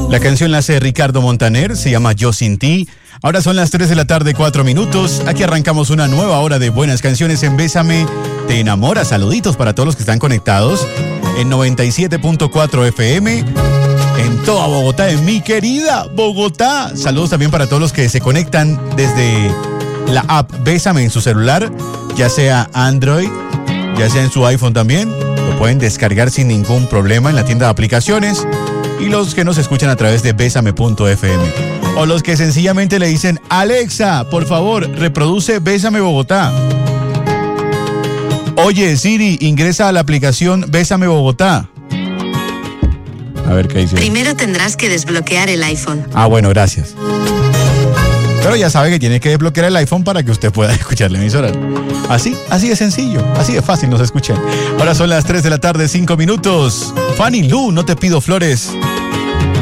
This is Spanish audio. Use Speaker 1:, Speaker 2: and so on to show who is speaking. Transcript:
Speaker 1: La canción la hace Ricardo Montaner, se llama Yo Sin Ti. Ahora son las 3 de la tarde, 4 minutos. Aquí arrancamos una nueva hora de buenas canciones en Bésame Te Enamora. Saluditos para todos los que están conectados en 97.4 FM. En toda Bogotá, en mi querida Bogotá. Saludos también para todos los que se conectan desde la app Bésame en su celular, ya sea Android, ya sea en su iPhone también. Lo pueden descargar sin ningún problema en la tienda de aplicaciones. Y los que nos escuchan a través de Bésame.fm. O los que sencillamente le dicen: Alexa, por favor, reproduce Bésame Bogotá. Oye, Siri, ingresa a la aplicación Bésame Bogotá. A ver qué dice.
Speaker 2: Primero tendrás que desbloquear el iPhone.
Speaker 1: Bueno, gracias. Pero ya sabe que tiene que desbloquear el iPhone para que usted pueda escuchar la emisora. Así de sencillo, así de fácil nos escuchan. Ahora son las 3 de la tarde, 5 minutos. Fanny Lu, No Te Pido Flores.